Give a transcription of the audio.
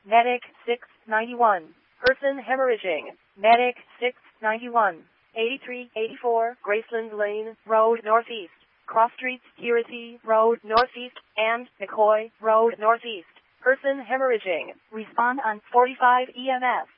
Medic 691. Person hemorrhaging. Medic 691. 8384 Graceland Lane Road Northeast. Cross Street Security Road Northeast and McCoy Road Northeast. Person hemorrhaging. Respond on 45 EMS.